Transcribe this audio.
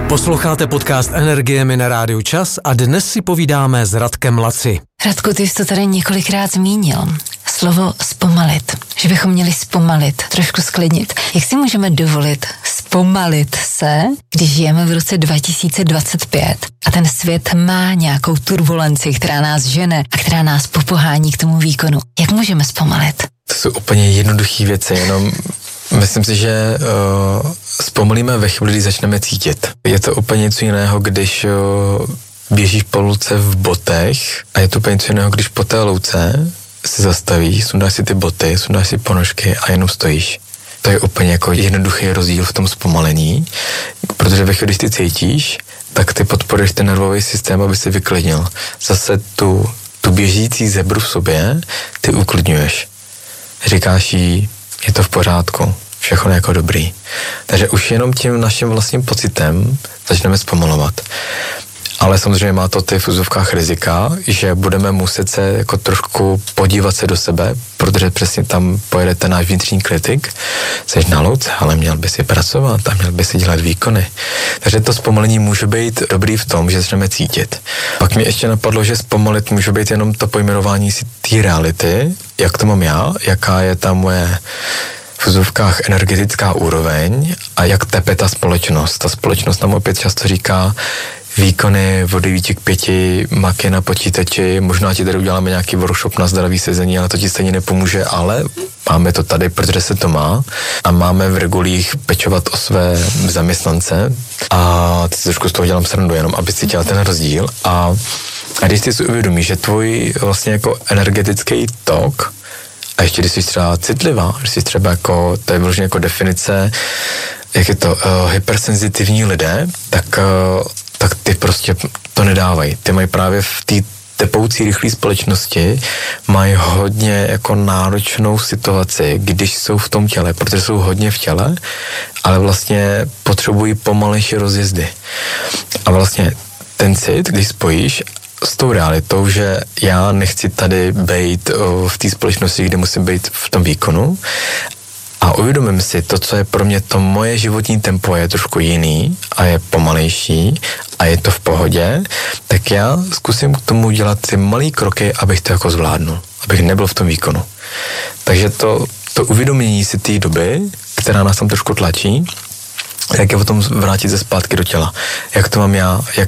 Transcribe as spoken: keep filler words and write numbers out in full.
Posloucháte podcast Energiemi na rádiu Čas a dnes si povídáme s Radkem Laci. Radku, ty jsi to tady několikrát zmínil. Slovo zpomalit. Že bychom měli zpomalit, trošku sklidnit. Jak si můžeme dovolit zpomalit se, když žijeme v roce dva tisíce dvacet pět a ten svět má nějakou turbulenci, která nás žene a která nás popohání k tomu výkonu? Jak můžeme zpomalit? To jsou úplně jednoduché věci, jenom myslím si, že uh, zpomalíme ve chvíli, kdy začneme cítit. Je to úplně něco jiného, když uh, běžíš po louce v botech a je to úplně něco jiného, když po té louce si zastavíš, sundáš si ty boty, sundáš si ponožky a jenom stojíš. To je úplně jako jednoduchý rozdíl v tom zpomalení, protože ve chvíli, když ty cítíš, tak ty podporuješ ten nervový systém, aby se vyklidnil. Zase tu, tu běžící zebru v sobě ty uklidňuješ. Říkáš jí, je to v pořádku, všechno je jako dobrý. Takže už jenom tím naším vlastním pocitem začneme zpomalovat. Ale samozřejmě má to ty v úzovkách rizika, že budeme muset se jako trošku podívat se do sebe, protože přesně tam pojede ten náš vnitřní kritik. Jseš na louce, ale měl by si pracovat a měl by si dělat výkony. Takže to zpomalení může být dobrý v tom, že začneme cítit. Pak mi ještě napadlo, že zpomalit může být jenom to pojmenování si té reality, jak to mám já, jaká je ta moje v úzovkách energetická úroveň a jak tepe ta společnost. Ta společnost nám opět často říká, výkony od devíti k pěti, maky na počítači, možná ti tady uděláme nějaký workshop na zdravý sezení, ale to ti stejně nepomůže, ale máme to tady, protože se to má a máme v regulích pečovat o své zaměstnance a ty si trošku z toho dělám srandu, jenom aby si dělal ten rozdíl a, a když ty si uvědomíš, že tvůj vlastně jako energetický tok a ještě když jsi třeba citlivá, když jsi třeba jako, to je vlastně jako definice, jak je to, uh, hypersenzitivní lidé, tak uh, tak ty prostě to nedávají. Ty mají právě v té tepoucí rychlé společnosti mají hodně jako náročnou situaci, když jsou v tom těle, protože jsou hodně v těle, ale vlastně potřebují pomalejší rozjezdy. A vlastně ten cit, když spojíš s tou realitou, že já nechci tady být v té společnosti, kde musím být v tom výkonu, a uvědomím si, to, co je pro mě to moje životní tempo je trošku jiný a je pomalejší a je to v pohodě, tak já zkusím k tomu dělat ty malý kroky, abych to jako zvládnul, abych nebyl v tom výkonu. Takže to, to uvědomění si té doby, která nás tam trošku tlačí, jak je potom vrátit ze zpátky do těla. Jak to mám já, jak